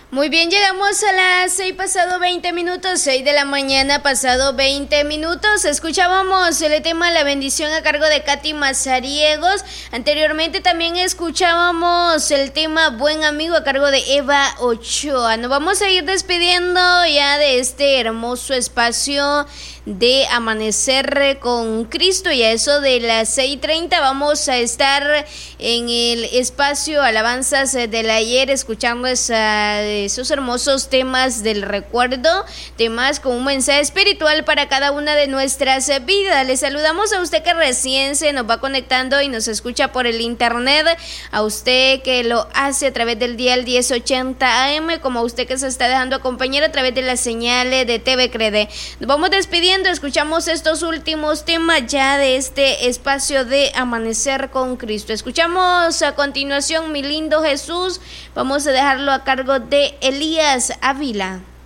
Muy bien, llegamos a las 6 pasado 20 minutos, 6 de la mañana pasado 20 minutos. Escuchábamos el tema La Bendición a cargo de Katy Mazariegos. Anteriormente también escuchábamos el tema Buen Amigo a cargo de Eva Ochoa. Nos vamos a ir despidiendo ya de este hermoso espacio de Amanecer con Cristo, y a eso de las 6:30 vamos a estar en el espacio Alabanzas del Ayer, escuchando esos hermosos temas del recuerdo, temas con un mensaje espiritual para cada una de nuestras vidas. Les saludamos a usted que recién se nos va conectando y nos escucha por el internet, a usted que lo hace a través del dial 1080 AM, como a usted que se está dejando acompañar a través de las señales de TV Crede. Nos vamos despidiendo. Escuchamos estos últimos temas ya de este espacio de Amanecer con Cristo. Escuchamos a continuación Mi Lindo Jesús. Vamos a dejarlo a cargo de Elías Ávila.